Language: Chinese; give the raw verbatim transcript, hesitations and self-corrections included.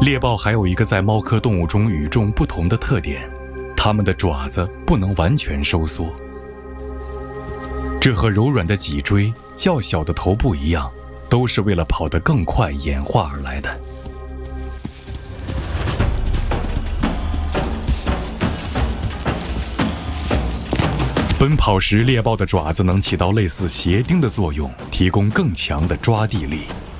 猎豹还有一个在猫科动物中与众不同的特点，它们的爪子不能完全收缩。这和柔软的脊椎、较小的头部一样，都是为了跑得更快演化而来的。奔跑时，猎豹的爪子能起到类似鞋钉的作用，提供更强的抓地力。